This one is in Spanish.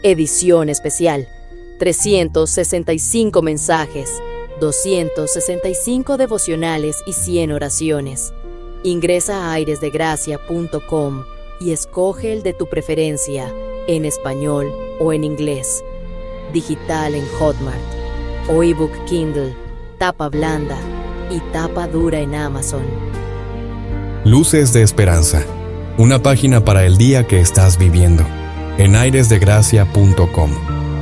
Edición especial. 365 mensajes, 265 devocionales y 100 oraciones. Ingresa a airesdegracia.com y escoge el de tu preferencia, en español o en inglés. Digital en Hotmart o ebook Kindle, tapa blanda y tapa dura en Amazon. Luces de Esperanza, una página para el día que estás viviendo, en airesdegracia.com.